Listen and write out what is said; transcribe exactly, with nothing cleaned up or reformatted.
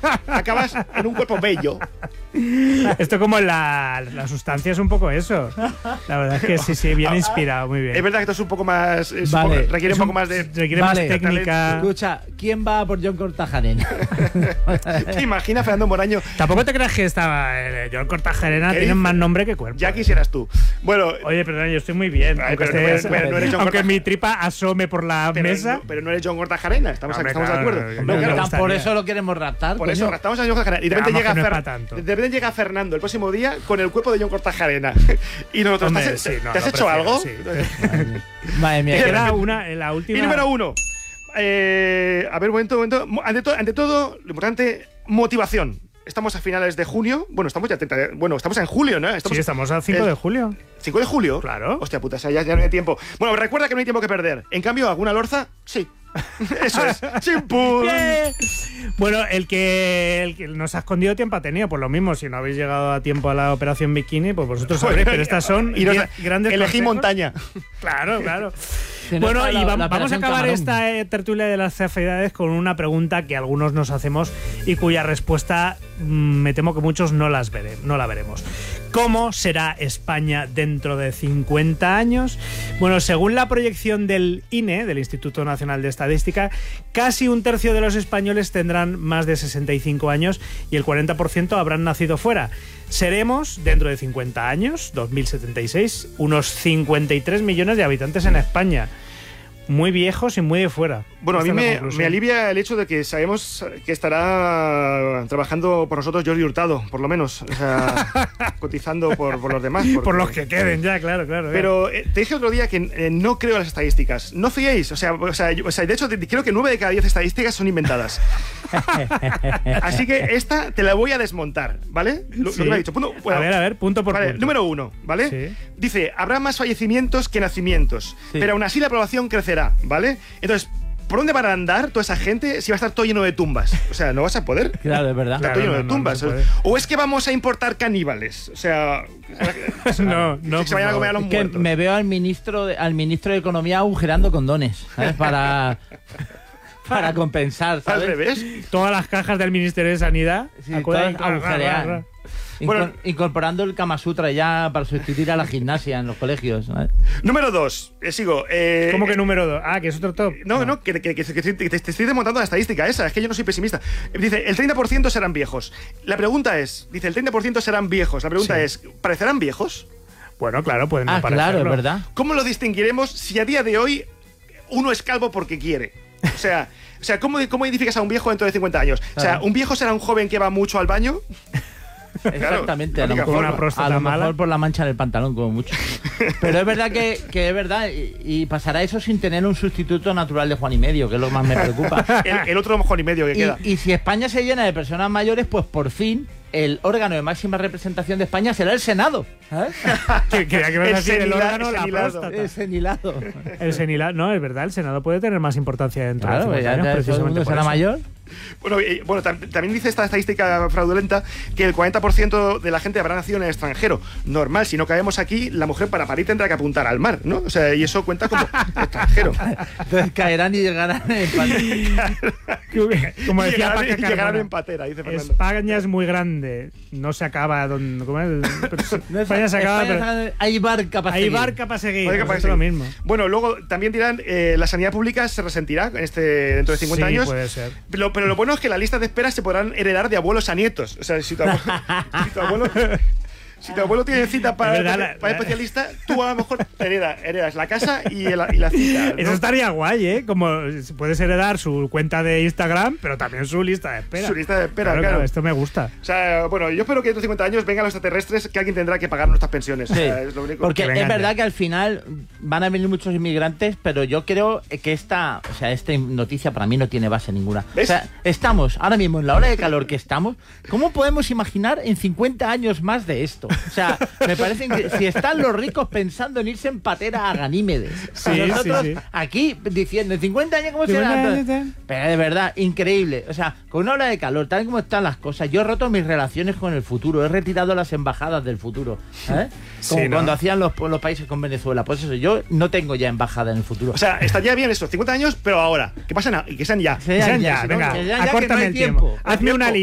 acabas en un cuerpo bello. Esto como la, la sustancia es un poco eso. La verdad es que sí, sí, bien inspirado, muy bien. Es verdad que esto es un poco más... es Vale. un poco- requiere Es un un- poco más de... Requiere Vale. más técnica. Escucha, ¿quién va por John Cortajarena? ¿Te imaginas Fernando Moraño? Tampoco te creas que estaba eh, John Cortajarena, ¿Qué tienen dices? más nombre que cuerpo. Ya quisieras tú. Bueno, Oye, perdón, yo estoy muy bien. Ay, Aunque, pero no, estés- pero no eres John aunque Cortaj- mi tripa asome por la pero, mesa. no, pero no eres John Cortajarena. Estamos, Hombre, estamos claro, de acuerdo. no, No, no, claro. no. Por gustaría. eso lo queremos raptar. Por coño. eso raptamos a John Cortajarena. Y de repente, Vamos, llega que no es Fer- pa' tanto. de repente llega Fernando el próximo día con el cuerpo de John Cortajarena. Y nosotros, Hombre, ¿te has, sí, no, ¿te has lo hecho prefiero, algo? sí. Madre mía. Me qué queda ra- una, la última. Y número uno. Eh, a ver, un momento, un momento. Mo- Ante, to- ante todo, lo importante, motivación. Estamos a finales de junio. Bueno, estamos ya treinta de- bueno, estamos en julio, ¿no? Estamos Sí, estamos al cinco el- de julio. ¿cinco de julio? Claro. Hostia puta, o sea, ya, ya no hay tiempo. Bueno, recuerda que no hay tiempo que perder. En cambio, ¿alguna lorza? Sí. Eso es. ¡Chimpum! ¡Bien! Bueno, el que, el que nos ha escondido tiempo ha tenido, por lo mismo, si no habéis llegado a tiempo a la operación bikini, pues vosotros sabréis, pero estas son Y nos- diez grandes Elegí consejos. montaña. Claro, claro. Se nos Bueno, va y la- vam- la vamos a operación acabar camarón. esta eh, tertulia de las cefeidades con una pregunta que algunos nos hacemos y cuya respuesta mm, me temo que muchos no las vere- no la veremos. ¿Cómo será España dentro de cincuenta años? Bueno, según la proyección del I N E, del Instituto Nacional de Estadística, casi un tercio de los españoles tendrán más de sesenta y cinco años y el cuarenta por ciento habrán nacido fuera. Seremos, dentro de cincuenta años, dos mil setenta y seis, unos cincuenta y tres millones de habitantes en España. Muy viejos y muy de fuera. Bueno, a mí Esta es la me, conclusión. me alivia el hecho de que sabemos que estará trabajando por nosotros Jordi Hurtado, por lo menos. O sea, cotizando por, por los demás. porque- Por los que queden ya, claro, claro. Pero eh, te dije otro día que eh, no creo en las estadísticas. No fiéis. O sea, o sea, yo- o sea, de hecho, te- creo que nueve de cada diez estadísticas son inventadas. Así que esta te la voy a desmontar, ¿vale? Lo, lo Sí. que me ha dicho. Punto- bueno, a ver, a ver, punto por Vale, punto. número uno, ¿vale? Sí. Dice, habrá más fallecimientos que nacimientos, Sí. pero aún así la población crecerá, ¿vale? Entonces, ¿por dónde van a andar toda esa gente si va a estar todo lleno de tumbas? O sea, no vas a poder. Claro, es verdad. Está Claro, todo lleno no, de no, tumbas. no se puede. O es que vamos a importar caníbales. O sea, No, no, que por se vayan a comer a los Es que muertos. me veo al ministro de, al ministro de Economía agujerando condones, ¿sabes? Para, para compensar, Al ¿sabes? revés. Todas las cajas del Ministerio de Sanidad. Sí, acuerdan- todas agujereadas. Incor- Bueno. incorporando el Kama Sutra ya para sustituir a la gimnasia en los colegios, ¿sabes? Número dos, eh, sigo. Eh, ¿Cómo que número dos? Ah, que es otro top. No, no, que, que- que- que te, te estoy desmontando la estadística esa, es que yo no soy pesimista. Dice, el treinta por ciento serán viejos. La pregunta es, dice, el treinta por ciento serán viejos. La pregunta Sí. es, ¿parecerán viejos? Bueno, claro, pueden no Ah, claro, es parecerlo. verdad. ¿Cómo lo distinguiremos si a día de hoy uno es calvo porque quiere? O sea, o sea ¿cómo, ¿cómo identificas a un viejo dentro de cincuenta años? O sea, Claro. ¿un viejo será un joven que va mucho al baño? Exactamente, a lo única mejor, forma. Una próstata a lo mala. mejor por la mancha en el pantalón, como mucho. Pero es verdad que, que es verdad, y, y pasará eso sin tener un sustituto natural de Juan y medio, que es lo que más me preocupa. El, el otro mejor y medio que queda. Y, y si España se llena de personas mayores, pues por fin el órgano de máxima representación de España será el Senado. ¿sabes? Que, creía que ibas El a decir el senila- órgano, la senilado. próstata. El senilado. El senilado, no, es verdad, el Senado puede tener más importancia dentro Claro, de ya, cincuenta años, ya todo el precisamente mundo por será eso. mayor. Bueno, y- bueno tam- también dice esta estadística fraudulenta que el cuarenta por ciento de la gente habrá nacido en el extranjero. Normal, si no caemos aquí, la mujer para parir tendrá que apuntar al mar, ¿no? O sea, y eso cuenta como extranjero. Entonces caerán y llegarán en el Como decía Llegarán- Paca llegarán Carmona, en patera, dice Fernando. España es muy grande, no se acaba donde, ¿cómo es? Pero sí, España se acaba, pero España- hay barca para hay seguir. barca para seguir, Barca pues para es lo seguir. mismo. Bueno, luego también dirán, eh, la sanidad pública se resentirá en este, dentro de cincuenta Sí, años. puede ser. Pero, pero lo bueno es que las listas de espera se podrán heredar de abuelos a nietos. O sea, si tu abuelo, si tu abuelo, si tu abuelo tiene cita para, Es verdad, la- para la- especialista, tú a lo mejor hereda- heredas la casa y la, y la cita. ¿no? Eso estaría guay, ¿eh? Como puedes heredar su cuenta de Instagram, pero también su lista de espera. Su lista de espera, claro. Esto me gusta. O sea, bueno, yo espero que dentro de cincuenta años vengan los extraterrestres, que alguien tendrá que pagar nuestras pensiones. O Sí, sea, es lo único. porque Que es vengan verdad ya. que al final van a venir muchos inmigrantes, pero yo creo que esta, o sea, esta noticia para mí no tiene base ninguna. ¿Ves? O sea, estamos ahora mismo en la hora de calor que estamos. ¿Cómo podemos imaginar en cincuenta años más de esto? O sea, me parece que si están los ricos pensando en irse en patera a Ganímedes, Sí, nosotros sí, sí. aquí diciendo en cincuenta años cómo cincuenta será. años, tal. Pero de verdad, increíble. O sea, con una ola de calor, tal y como están las cosas, yo he roto mis relaciones con el futuro, he retirado las embajadas del futuro. ¿eh? Como Sí, ¿no? cuando hacían los, los países con Venezuela. Pues eso, yo no tengo ya embajada en el futuro. O sea, estaría bien eso, cincuenta años, pero ahora. Que pasen a- y que sean ya. Que Que sean sean ya, ya, venga, que sean ya, que no acórtame hay el tiempo. tiempo. Hazme una Tiempo.